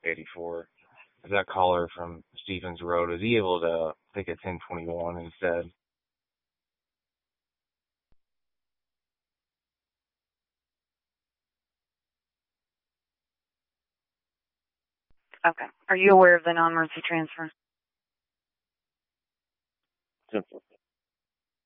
84. Is that caller from Stevens Road, is he able to take a 1021 instead? Okay. Are you aware of the non-emergency transfer? 10-4.